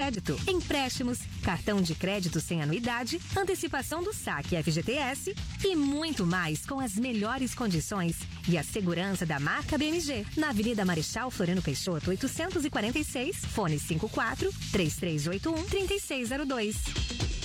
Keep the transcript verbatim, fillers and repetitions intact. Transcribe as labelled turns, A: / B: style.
A: crédito, empréstimos, cartão de crédito sem anuidade, antecipação do saque F G T S e muito mais com as melhores condições e a segurança da marca B M G. Na Avenida Marechal Floriano Peixoto, oitocentos e quarenta e seis, fone cinco quatro, três três oito um, três seis zero dois.